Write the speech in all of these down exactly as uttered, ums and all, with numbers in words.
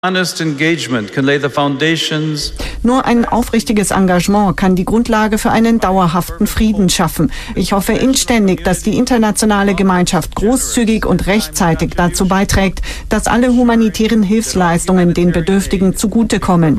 Nur ein aufrichtiges Engagement kann die Grundlage für einen dauerhaften Frieden schaffen. Ich hoffe inständig, dass die internationale Gemeinschaft großzügig und rechtzeitig dazu beiträgt, dass alle humanitären Hilfsleistungen den Bedürftigen zugutekommen.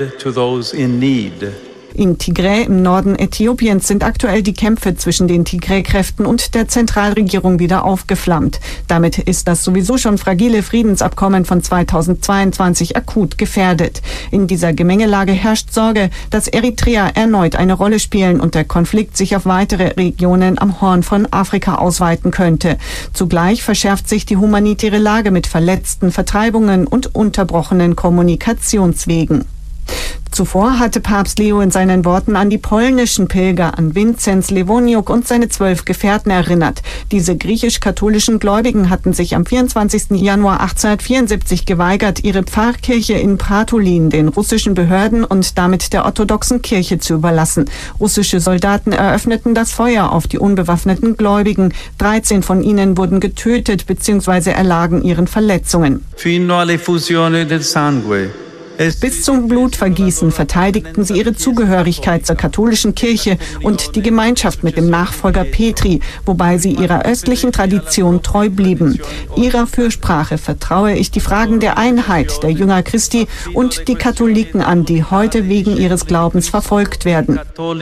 In Tigray im Norden Äthiopiens sind aktuell die Kämpfe zwischen den Tigray-Kräften und der Zentralregierung wieder aufgeflammt. Damit ist das sowieso schon fragile Friedensabkommen von zweitausendzweiundzwanzig akut gefährdet. In dieser Gemengelage herrscht Sorge, dass Eritrea erneut eine Rolle spielen und der Konflikt sich auf weitere Regionen am Horn von Afrika ausweiten könnte. Zugleich verschärft sich die humanitäre Lage mit Verletzten, Vertreibungen und unterbrochenen Kommunikationswegen. Zuvor hatte Papst Leo in seinen Worten an die polnischen Pilger, an Vinzenz Lewoniuk und seine zwölf Gefährten erinnert. Diese griechisch-katholischen Gläubigen hatten sich am vierundzwanzigsten Januar achtzehnhundertvierundsiebzig geweigert, ihre Pfarrkirche in Pratolin den russischen Behörden und damit der orthodoxen Kirche zu überlassen. Russische Soldaten eröffneten das Feuer auf die unbewaffneten Gläubigen. dreizehn von ihnen wurden getötet bzw. erlagen ihren Verletzungen. Fino all'effusione del sangue. Bis zum Blutvergießen verteidigten sie ihre Zugehörigkeit zur katholischen Kirche und die Gemeinschaft mit dem Nachfolger Petri, wobei sie ihrer östlichen Tradition treu blieben. Ihrer Fürsprache vertraue ich die Fragen der Einheit der Jünger Christi und die Katholiken an, die heute wegen ihres Glaubens verfolgt werden.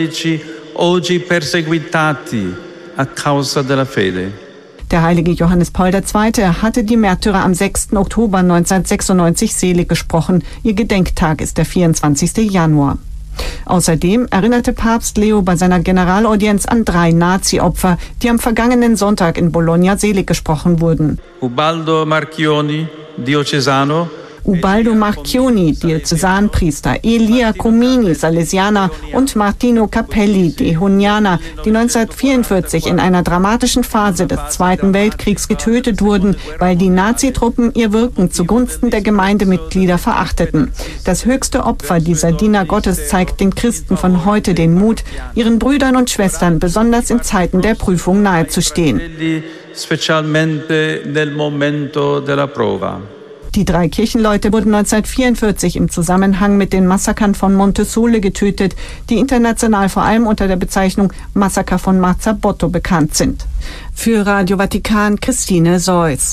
Der heilige Johannes Paul der Zweite hatte die Märtyrer am sechsten Oktober neunzehnhundertsechsundneunzig selig gesprochen. Ihr Gedenktag ist der vierundzwanzigste Januar. Außerdem erinnerte Papst Leo bei seiner Generalaudienz an drei Nazi-Opfer, die am vergangenen Sonntag in Bologna selig gesprochen wurden. Ubaldo Marchioni, Diocesano. Ubaldo Marchioni, Diözesanpriester, Elia Comini, Salesianer und Martino Capelli, Dehonianer, die neunzehnhundertvierundvierzig in einer dramatischen Phase des Zweiten Weltkriegs getötet wurden, weil die Nazitruppen ihr Wirken zugunsten der Gemeindemitglieder verachteten. Das höchste Opfer dieser Diener Gottes zeigt den Christen von heute den Mut, ihren Brüdern und Schwestern besonders in Zeiten der Prüfung nahezustehen. Specialmente nel momento della prova. Die drei Kirchenleute wurden neunzehnhundertvierundvierzig im Zusammenhang mit den Massakern von Montesole getötet, die international vor allem unter der Bezeichnung Massaker von Marzabotto bekannt sind. Für Radio Vatikan Christine Seuss.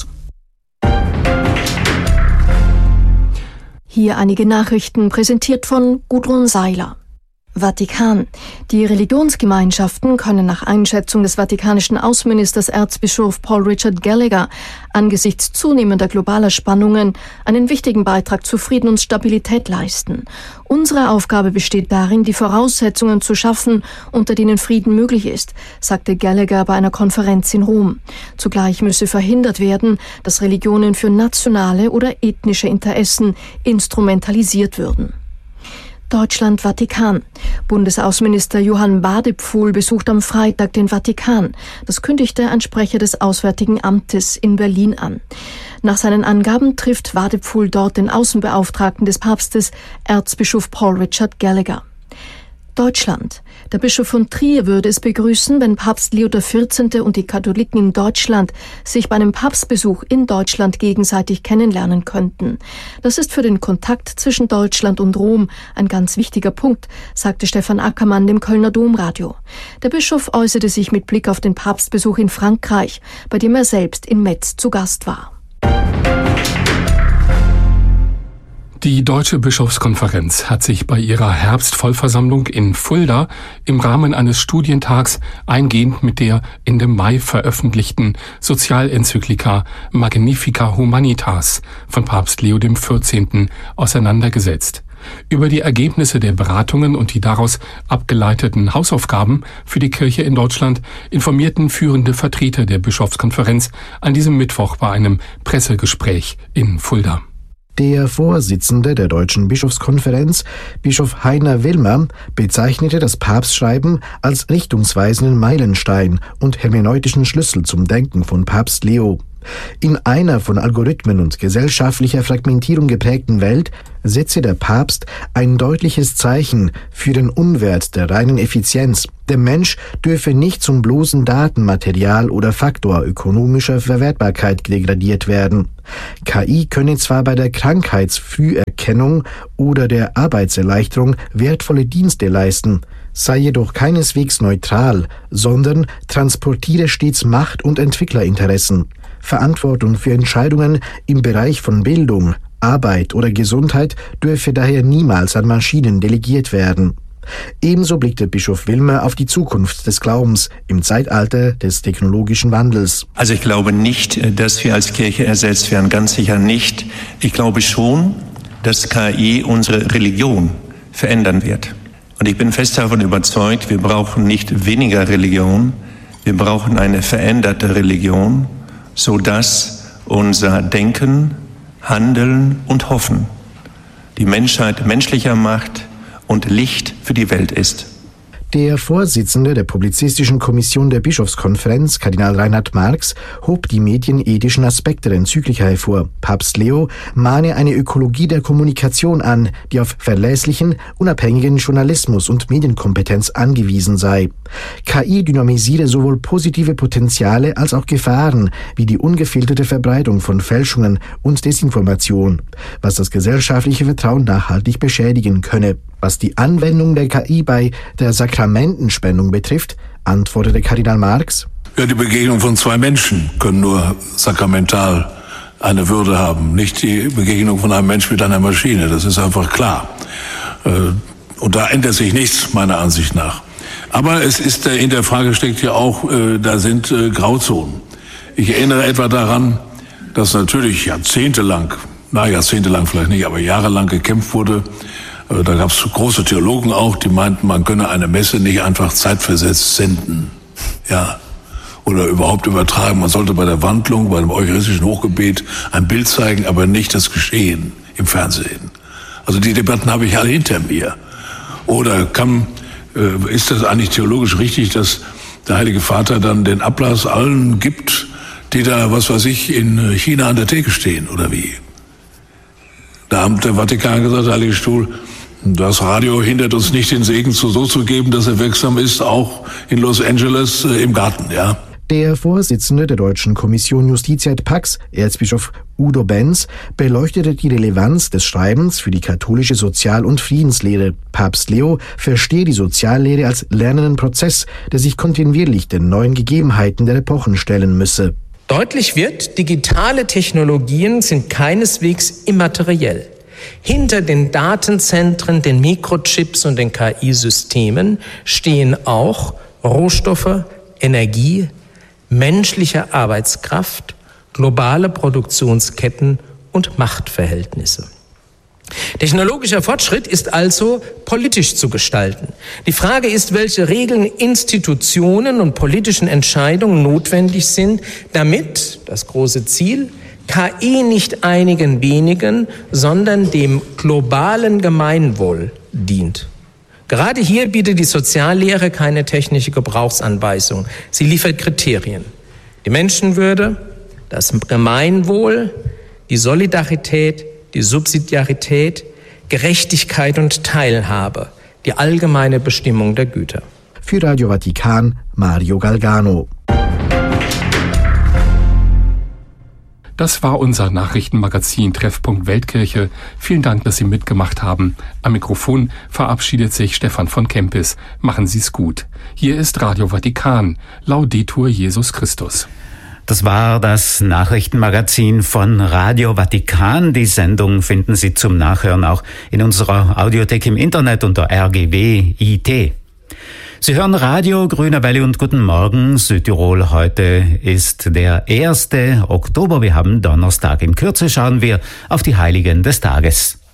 Hier einige Nachrichten, präsentiert von Gudrun Seiler. Vatikan. Die Religionsgemeinschaften können nach Einschätzung des vatikanischen Außenministers Erzbischof Paul Richard Gallagher angesichts zunehmender globaler Spannungen einen wichtigen Beitrag zu Frieden und Stabilität leisten. Unsere Aufgabe besteht darin, die Voraussetzungen zu schaffen, unter denen Frieden möglich ist, sagte Gallagher bei einer Konferenz in Rom. Zugleich müsse verhindert werden, dass Religionen für nationale oder ethnische Interessen instrumentalisiert würden. Deutschland Vatikan. Bundesaußenminister Johann Wadephul besucht am Freitag den Vatikan. Das kündigte ein Sprecher des Auswärtigen Amtes in Berlin an. Nach seinen Angaben trifft Wadephul dort den Außenbeauftragten des Papstes, Erzbischof Paul Richard Gallagher. Deutschland. Der Bischof von Trier würde es begrüßen, wenn Papst Leo der Vierzehnte und die Katholiken in Deutschland sich bei einem Papstbesuch in Deutschland gegenseitig kennenlernen könnten. Das ist für den Kontakt zwischen Deutschland und Rom ein ganz wichtiger Punkt, sagte Stefan Ackermann dem Kölner Domradio. Der Bischof äußerte sich mit Blick auf den Papstbesuch in Frankreich, bei dem er selbst in Metz zu Gast war. Die Deutsche Bischofskonferenz hat sich bei ihrer Herbstvollversammlung in Fulda im Rahmen eines Studientags eingehend mit der Ende Mai veröffentlichten Sozialenzyklika Magnificat Humanitas von Papst Leo der Vierzehnte auseinandergesetzt. Über die Ergebnisse der Beratungen und die daraus abgeleiteten Hausaufgaben für die Kirche in Deutschland informierten führende Vertreter der Bischofskonferenz an diesem Mittwoch bei einem Pressegespräch in Fulda. Der Vorsitzende der Deutschen Bischofskonferenz, Bischof Heiner Willmer, bezeichnete das Papstschreiben als richtungsweisenden Meilenstein und hermeneutischen Schlüssel zum Denken von Papst Leo. In einer von Algorithmen und gesellschaftlicher Fragmentierung geprägten Welt setze der Papst ein deutliches Zeichen für den Unwert der reinen Effizienz. Der Mensch dürfe nicht zum bloßen Datenmaterial oder Faktor ökonomischer Verwertbarkeit degradiert werden. K I könne zwar bei der Krankheitsfrüherkennung oder der Arbeitserleichterung wertvolle Dienste leisten, sei jedoch keineswegs neutral, sondern transportiere stets Macht- und Entwicklerinteressen. Verantwortung für Entscheidungen im Bereich von Bildung, Arbeit oder Gesundheit dürfe daher niemals an Maschinen delegiert werden. Ebenso blickte Bischof Wilmer auf die Zukunft des Glaubens im Zeitalter des technologischen Wandels. Also ich glaube nicht, dass wir als Kirche ersetzt werden, ganz sicher nicht. Ich glaube schon, dass K I unsere Religion verändern wird. Und ich bin fest davon überzeugt, wir brauchen nicht weniger Religion, wir brauchen eine veränderte Religion, sodass unser Denken, Handeln und Hoffen die Menschheit menschlicher macht und Licht für die Welt ist. Der Vorsitzende der Publizistischen Kommission der Bischofskonferenz, Kardinal Reinhard Marx, hob die medienethischen Aspekte der Enzyklika hervor. Papst Leo mahne eine Ökologie der Kommunikation an, die auf verlässlichen, unabhängigen Journalismus und Medienkompetenz angewiesen sei. K I dynamisiere sowohl positive Potenziale als auch Gefahren, wie die ungefilterte Verbreitung von Fälschungen und Desinformation, was das gesellschaftliche Vertrauen nachhaltig beschädigen könne. Was die Anwendung der K I bei der Sakramentenspendung betrifft, antwortete Kardinal Marx: Ja, die Begegnung von zwei Menschen können nur sakramental eine Würde haben, nicht die Begegnung von einem Menschen mit einer Maschine. Das ist einfach klar. Und da ändert sich nichts, meiner Ansicht nach. Aber es ist, in der Frage steckt ja auch, da sind Grauzonen. Ich erinnere etwa daran, dass natürlich jahrzehntelang, na jahrzehntelang vielleicht nicht, aber jahrelang gekämpft wurde. Da gab es große Theologen auch, die meinten, man könne eine Messe nicht einfach zeitversetzt senden, ja, oder überhaupt übertragen. Man sollte bei der Wandlung, bei dem eucharistischen Hochgebet ein Bild zeigen, aber nicht das Geschehen im Fernsehen. Also die Debatten habe ich alle hinter mir. Oder kann, äh, ist das eigentlich theologisch richtig, dass der Heilige Vater dann den Ablass allen gibt, die da, was weiß ich, in China an der Theke stehen, oder wie? Da hat der Vatikan gesagt, der Heilige Stuhl, das Radio hindert uns nicht, den Segen so zu geben, dass er wirksam ist, auch in Los Angeles äh, im Garten, ja. Der Vorsitzende der Deutschen Kommission Justitia et Pax, Erzbischof Udo Benz, beleuchtete die Relevanz des Schreibens für die katholische Sozial- und Friedenslehre. Papst Leo verstehe die Soziallehre als lernenden Prozess, der sich kontinuierlich den neuen Gegebenheiten der Epochen stellen müsse. Deutlich wird, digitale Technologien sind keineswegs immateriell. Hinter den Datenzentren, den Mikrochips und den K I-Systemen stehen auch Rohstoffe, Energie, menschliche Arbeitskraft, globale Produktionsketten und Machtverhältnisse. Technologischer Fortschritt ist also politisch zu gestalten. Die Frage ist, welche Regeln, Institutionen und politischen Entscheidungen notwendig sind, damit das große Ziel K I nicht einigen wenigen, sondern dem globalen Gemeinwohl dient. Gerade hier bietet die Soziallehre keine technische Gebrauchsanweisung. Sie liefert Kriterien. Die Menschenwürde, das Gemeinwohl, die Solidarität, die Subsidiarität, Gerechtigkeit und Teilhabe, die allgemeine Bestimmung der Güter. Für Radio Vatikan, Mario Galgano. Das war unser Nachrichtenmagazin Treffpunkt Weltkirche. Vielen Dank, dass Sie mitgemacht haben. Am Mikrofon verabschiedet sich Stefan von Kempis. Machen Sie's gut. Hier ist Radio Vatikan. Laudetur Jesus Christus. Das war das Nachrichtenmagazin von Radio Vatikan. Die Sendung finden Sie zum Nachhören auch in unserer Audiothek im Internet unter R G W Punkt I T. Sie hören Radio Grüne Welle und guten Morgen Südtirol. Heute ist der erste Oktober. Wir haben Donnerstag. In Kürze schauen wir auf die Heiligen des Tages.